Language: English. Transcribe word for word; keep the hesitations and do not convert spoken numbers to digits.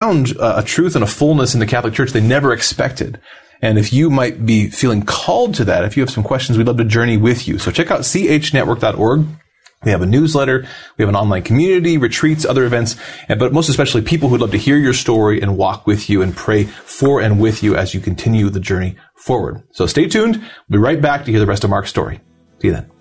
found a truth and a fullness in the Catholic Church they never expected. And if you might be feeling called to that, if you have some questions, we'd love to journey with you. So check out c h network dot org. We have a newsletter. We have an online community, retreats, other events, and, but most especially people who'd love to hear your story and walk with you and pray for and with you as you continue the journey forward. So stay tuned. We'll be right back to hear the rest of Mark's story. See you then.